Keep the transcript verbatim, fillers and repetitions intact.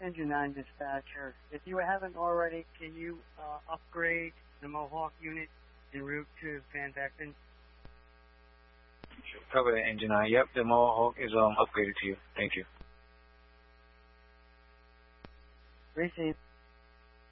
Engine nine dispatcher. If you haven't already, can you uh, upgrade the Mohawk unit en route to Van Vechten? Cover that, Engine nine. Yep, the Mohawk is um upgraded to you. Thank you. Receive.